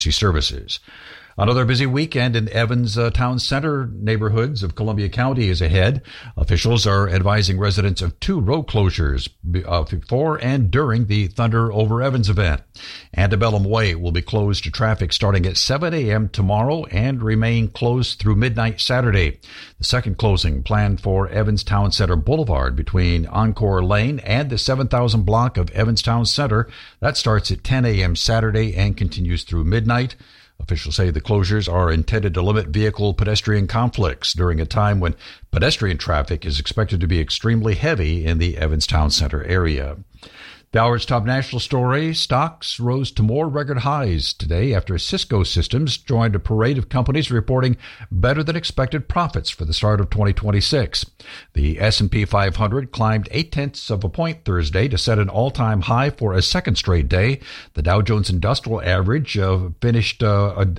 services. Another busy weekend in Evans Town Center neighborhoods of Columbia County is ahead. Officials are advising residents of 2 road closures before and during the Thunder Over Evans event. Antebellum Way will be closed to traffic starting at 7 a.m. tomorrow and remain closed through midnight Saturday. The second closing planned for Evans Town Center Boulevard between Encore Lane and the 7000 block of Evans Town Center. That starts at 10 a.m. Saturday and continues through midnight. Officials say the closures are intended to limit vehicle-pedestrian conflicts during a time when pedestrian traffic is expected to be extremely heavy in the Evans Town Center area. The hour's top national story, stocks rose to more record highs today after Cisco Systems joined a parade of companies reporting better than expected profits for the start of 2026. The S&P 500 climbed 0.8 of a point Thursday to set an all-time high for a second straight day. The Dow Jones Industrial Average finished above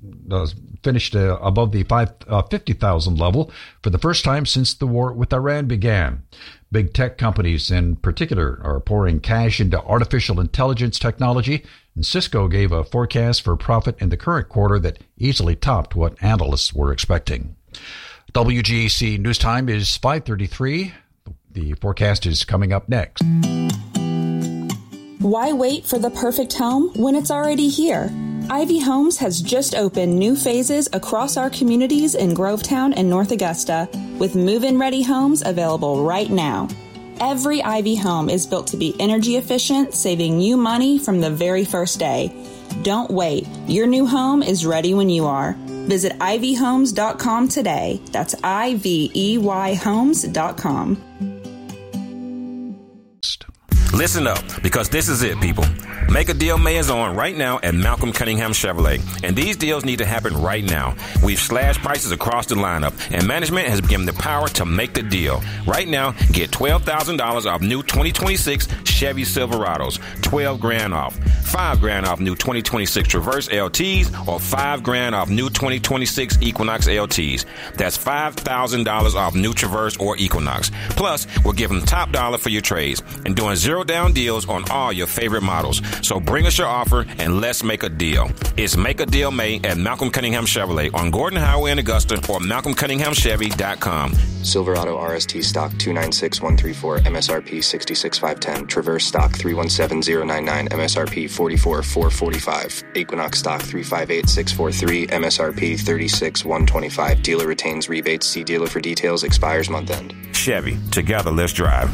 the 50,000 level for the first time since the war with Iran began. Big tech companies in particular are pouring cash into artificial intelligence technology, and Cisco gave a forecast for profit in the current quarter that easily topped what analysts were expecting. WGAC News Time is 5:33. The forecast is coming up next. Why wait for the perfect home when it's already here? Ivy Homes has just opened new phases across our communities in Grovetown and North Augusta, with move-in ready homes available right now. Every Ivy home is built to be energy efficient, saving you money from the very first day. Don't wait. Your new home is ready when you are. Visit ivyhomes.com today. That's IVEYhomes.com. Listen up, because this is it, people. Make a Deal May is on right now at Malcolm Cunningham Chevrolet, and these deals need to happen right now. We've slashed prices across the lineup, and management has given the power to make the deal. Right now, get $12,000 off new 2026 Chevy Silverados, $12,000 off, $5,000 off new 2026 Traverse LTs, or $5,000 off new 2026 Equinox LTs. That's $5,000 off new Traverse or Equinox. Plus, we're giving top dollar for your trades and doing zero down deals on all your favorite models. So bring us your offer and let's make a deal. It's Make a Deal May at Malcolm Cunningham Chevrolet on Gordon Highway in Augusta or malcolmcunninghamchevy.com. Silverado RST stock 296,134, MSRP 66,510. Traverse stock 317,099, MSRP 44,445. Equinox stock 358,643, MSRP 36,125. Dealer retains rebates. See dealer for details. Expires month end. Chevy, together let's drive.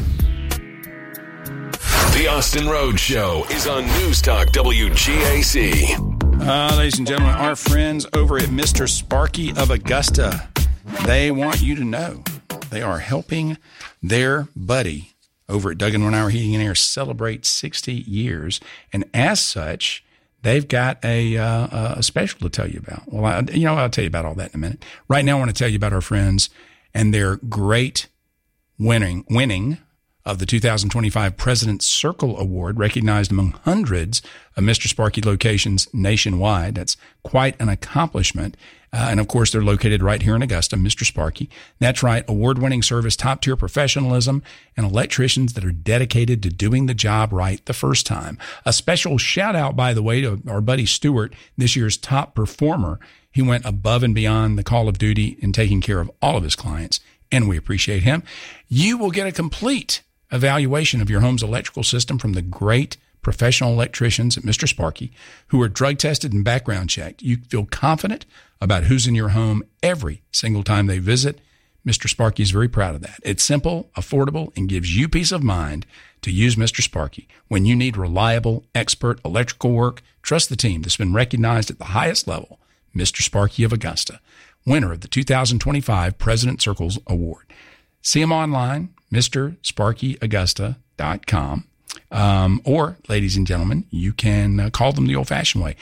The Austin Road Show is on News Talk WGAC. Ladies and gentlemen, our friends over at Mr. Sparky of Augusta, they want you to know they are helping their buddy over at Duggan 1 Hour Heating and Air celebrate 60 years. And as such, they've got a special to tell you about. Well, I'll tell you about all that in a minute. Right now, I want to tell you about our friends and their great winning of the 2025 President's Circle Award, recognized among hundreds of Mr. Sparky locations nationwide. That's quite an accomplishment. And of course, they're located right here in Augusta, Mr. Sparky. That's right, award-winning service, top-tier professionalism, and electricians that are dedicated to doing the job right the first time. A special shout-out, by the way, to our buddy Stewart, this year's top performer. He went above and beyond the call of duty in taking care of all of his clients, and we appreciate him. You will get a complete evaluation of your home's electrical system from the great professional electricians at Mr. Sparky, who are drug tested and background checked. You feel confident about who's in your home every single time they visit. Mr. Sparky is very proud of that. It's simple, affordable, and gives you peace of mind to use Mr. Sparky. When you need reliable, expert electrical work, trust the team that's been recognized at the highest level, Mr. Sparky of Augusta, winner of the 2025 President Circles Award. See him online, MrSparkyAugusta.com. Or, ladies and gentlemen, you can call them the old-fashioned way,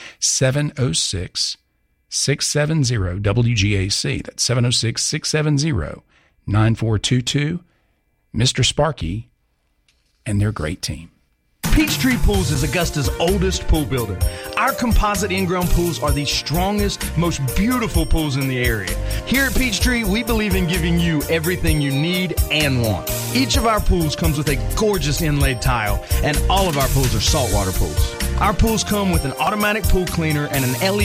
706-670-WGAC. That's 706-670-9422. Mr. Sparky and their great team. Peachtree Pools is Augusta's oldest pool builder. Our composite in-ground pools are the strongest, most beautiful pools in the area. Here at Peachtree, we believe in giving you everything you need and want. Each of our pools comes with a gorgeous inlaid tile, and all of our pools are saltwater pools. Our pools come with an automatic pool cleaner and an LED